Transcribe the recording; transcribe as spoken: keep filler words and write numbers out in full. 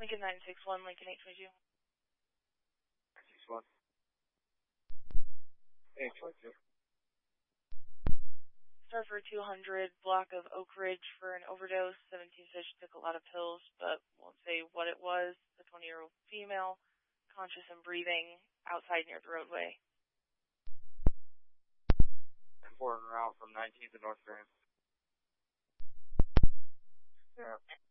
Lincoln nine six one, Lincoln eight twenty-two. nine six one. eight twenty-two. Star for two hundred, block of Oak Ridge for an overdose. seventeen says she took a lot of pills, but won't say what it was. The twenty-year-old female, conscious and breathing, outside near the roadway. Important route from nineteenth to North Grand. Yeah.